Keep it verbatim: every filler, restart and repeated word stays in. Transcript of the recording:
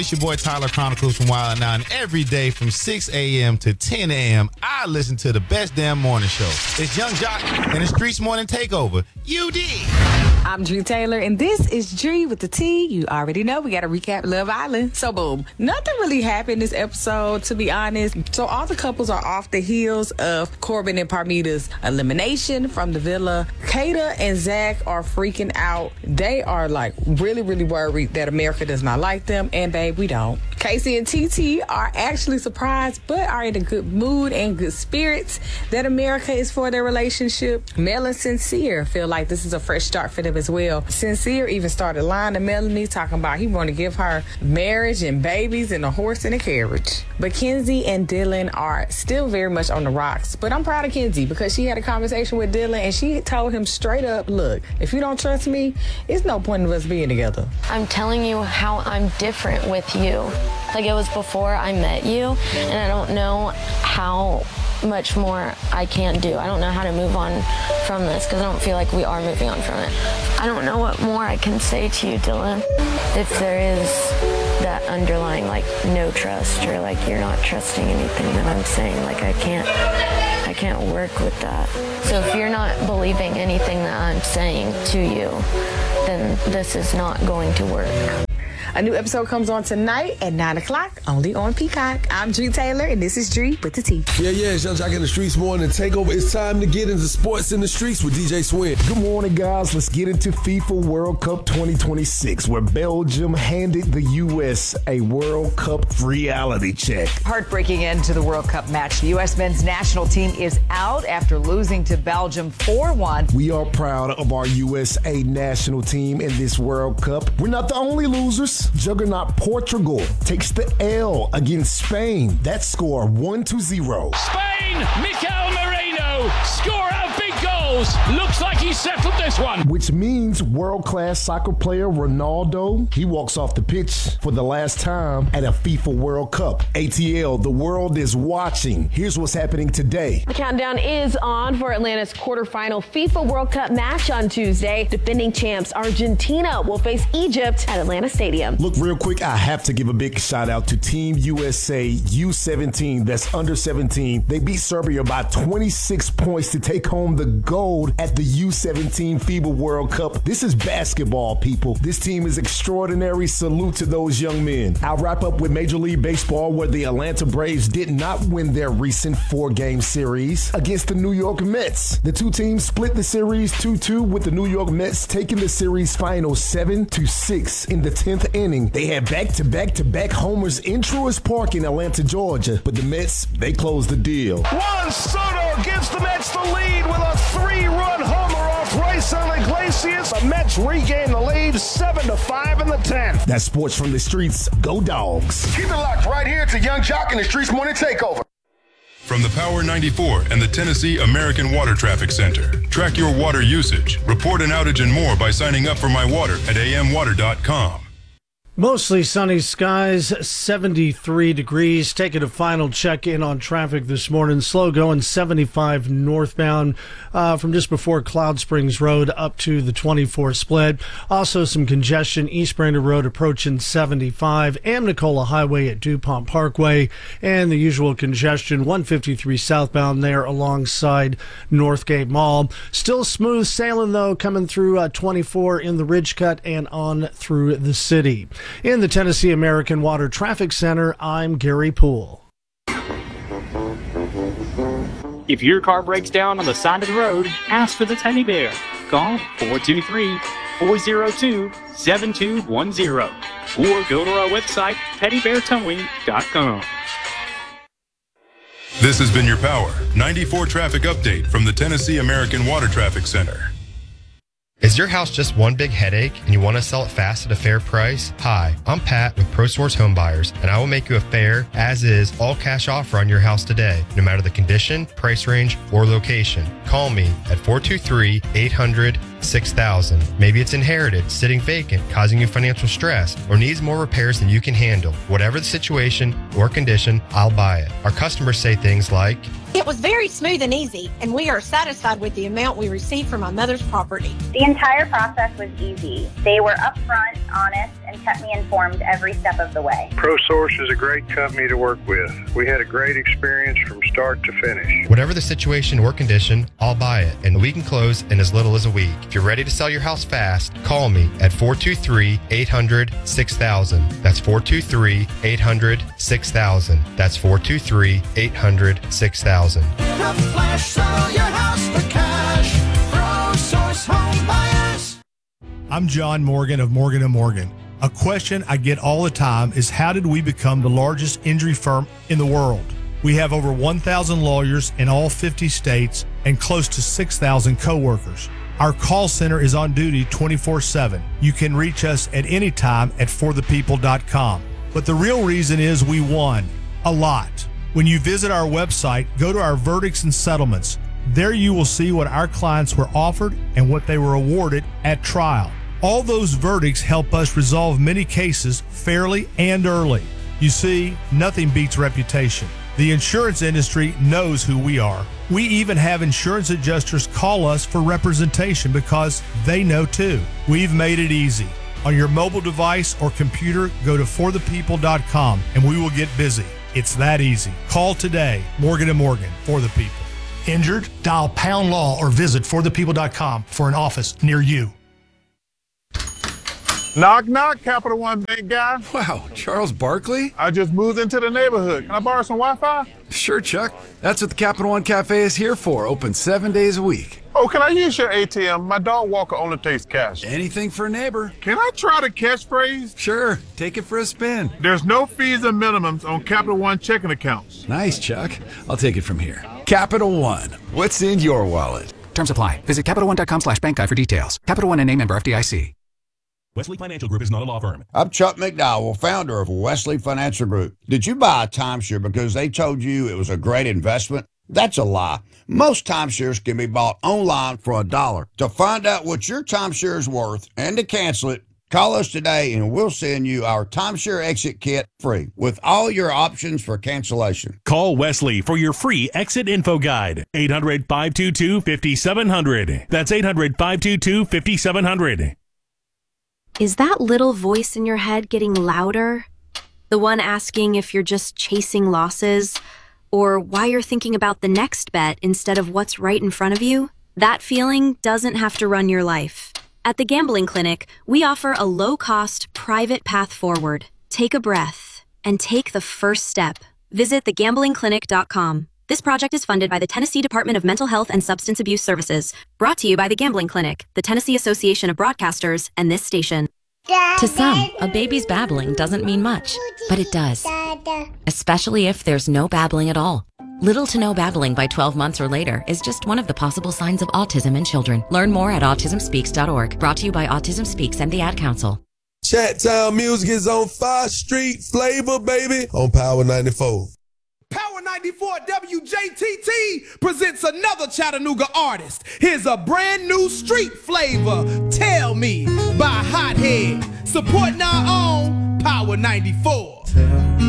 It's your boy Tyler Chronicles from Wild Now, and every day from six a.m. to ten a.m. I listen to the best damn morning show. It's Young Jock and the Streets Morning Takeover. You did. I'm Drew Taylor, and this is Dree with the T. You already know we got to recap Love Island. So, boom. Nothing really happened this episode, to be honest. So, all the couples are off the heels of Corbin and Parmita's elimination from the villa. Kata and Zach are freaking out. They are, like, really, really worried that America does not like them. And, babe, we don't. Casey and T T are actually surprised, but are in a good mood and good spirits that America is for their relationship. Mel and Sincere feel like this is a fresh start for them as well. Sincere even started lying to Melanie, talking about he want to give her marriage and babies and a horse and a carriage. But Kenzie and Dylan are still very much on the rocks. But I'm proud of Kenzie because she had a conversation with Dylan and she told him straight up, look, if you don't trust me, it's no point of us being together. I'm telling you how I'm different with you. Like it was before I met you, and I don't know how much more I can do. I don't know how to move on from this because I don't feel like we are moving on from it. I don't know what more I can say to you, Dylan. If there is that underlying like no trust or like you're not trusting anything that I'm saying, like I can't I can't work with that. So if you're not believing anything that I'm saying to you, then this is not going to work. A new episode comes on tonight at nine o'clock, only on Peacock. I'm Dree Taylor, and this is Dree with the T. Yeah, yeah, it's Young Jock in the Streets Morning Takeover. It's time to get into sports in the streets with D J Swin. Good morning, guys. Let's get into FIFA World Cup twenty twenty-six, where Belgium handed the U S a World Cup reality check. Heartbreaking end to the World Cup match. The U S men's national team is out after losing to Belgium four one. We are proud of our U S A national team in this World Cup. We're not the only losers. Juggernaut Portugal takes the L against Spain. That score one to zero. Spain, Mikel Merino, score out big goals. Looks like he settled this one. Which means world-class soccer player Ronaldo, he walks off the pitch for the last time at a FIFA World Cup. A T L, the world is watching. Here's what's happening today. The countdown is on for Atlanta's quarterfinal FIFA World Cup match on Tuesday. Defending champs Argentina will face Egypt at Atlanta Stadium. Look, real quick, I have to give a big shout out to Team U S A U seventeen, that's under seventeen. They beat Serbia by twenty-six points to take home the gold at the U seventeen FIBA World Cup. This is basketball, people. This team is extraordinary. Salute to those young men. I'll wrap up with Major League Baseball, where the Atlanta Braves did not win their recent four-game series against the New York Mets. The two teams split the series two two, with the New York Mets taking the series final seven to six in the tenth inning. They had back-to-back-to-back homers in Truist Park in Atlanta, Georgia, but the Mets, they closed the deal. Juan Soto gives the Mets the lead with a three-run homer off Raisel Iglesias. The Mets regain the lead seven to five in the tenth. That's sports from the streets. Go Dogs. Keep it locked right here to Young Jock in the Streets Morning Takeover. From the Power ninety-four and the Tennessee American Water Traffic Center. Track your water usage, report an outage and more by signing up for My Water at a m water dot com. Mostly sunny skies, seventy-three degrees. Taking a final check-in on traffic this morning. Slow going seventy-five northbound uh, from just before Cloud Springs Road up to the twenty-four split. Also some congestion, East Brainerd Road approaching seventy-five, Amnicola Highway at DuPont Parkway, and the usual congestion, one fifty-three southbound there alongside Northgate Mall. Still smooth sailing, though, coming through uh, twenty-four in the Ridge Cut and on through the city. In the Tennessee American Water Traffic Center, I'm Gary Poole. If your car breaks down on the side of the road, ask for the Teddy Bear. Call four two three, four zero two, seven two one zero or go to our website, teddy bear towing dot com. This has been your Power ninety-four traffic update from the Tennessee American Water Traffic Center. Is your house just one big headache and you want to sell it fast at a fair price? Hi, I'm Pat with ProSource Home Buyers, and I will make you a fair, as-is, all-cash offer on your house today, no matter the condition, price range, or location. Call me at four two three, eight hundred, six thousand. Maybe it's inherited, sitting vacant, causing you financial stress, or needs more repairs than you can handle. Whatever the situation or condition, I'll buy it. Our customers say things like, "It was very smooth and easy, and we are satisfied with the amount we received from my mother's property." The entire process was easy. They were upfront, honest, and kept me informed every step of the way. ProSource is a great company to work with. We had a great experience from start to finish. Whatever the situation or condition, I'll buy it, and we can close in as little as a week. If you're ready to sell your house fast, call me at four two three, eight hundred, six thousand. That's four two three, eight hundred, six thousand. That's four two three, eight hundred, six thousand. The flash sell your house for cash. ProSource Home Buyers. I'm John Morgan of Morgan and Morgan. A question I get all the time is, how did we become the largest injury firm in the world? We have over one thousand lawyers in all fifty states and close to six thousand coworkers. Our call center is on duty twenty-four seven. You can reach us at any time at for the people dot com. But the real reason is we won a lot. When you visit our website, go to our verdicts and settlements. There you will see what our clients were offered and what they were awarded at trial. All those verdicts help us resolve many cases fairly and early. You see, nothing beats reputation. The insurance industry knows who we are. We even have insurance adjusters call us for representation because they know too. We've made it easy. On your mobile device or computer, go to for the people dot com and we will get busy. It's that easy. Call today. Morgan and Morgan, for the people. Injured? Dial pound law or visit for the people dot com for an office near you. Knock, knock, Capital One Bank guy. Wow, Charles Barkley? I just moved into the neighborhood. Can I borrow some Wi-Fi? Sure, Chuck. That's what the Capital One Cafe is here for. Open seven days a week. Oh, can I use your A T M? My dog Walker only takes cash. Anything for a neighbor. Can I try the catchphrase? Sure. Take it for a spin. There's no fees or minimums on Capital One checking accounts. Nice, Chuck. I'll take it from here. Capital One. What's in your wallet? Terms apply. Visit Capital One dot com slash bank guide for details. Capital One and name member F D I C. Wesley Financial Group is not a law firm. I'm Chuck McDowell, founder of Wesley Financial Group. Did you buy a timeshare because they told you it was a great investment? That's a lie. Most timeshares can be bought online for a dollar. To find out what your timeshare is worth and to cancel it, call us today and we'll send you our timeshare exit kit free with all your options for cancellation. Call Wesley for your free exit info guide. eight hundred, five two two, five seven zero zero. That's eight hundred, five two two, five seven zero zero. Is that little voice in your head getting louder? The one asking if you're just chasing losses, or why you're thinking about the next bet instead of what's right in front of you? That feeling doesn't have to run your life. At the Gambling Clinic, we offer a low-cost, private path forward. Take a breath and take the first step. Visit the gambling clinic dot com. This project is funded by the Tennessee Department of Mental Health and Substance Abuse Services. Brought to you by the Gambling Clinic, the Tennessee Association of Broadcasters, and this station. To some, a baby's babbling doesn't mean much, but it does. Especially if there's no babbling at all. Little to no babbling by twelve months or later is just one of the possible signs of autism in children. Learn more at autism speaks dot org. Brought to you by Autism Speaks and the Ad Council. Chat Town Music is on five Street Flavor, baby, on Power ninety-four. Power ninety-four W J T T presents another Chattanooga artist. Here's a brand new street flavor, Tell Me by Hothead. Supporting our own Power ninety-four.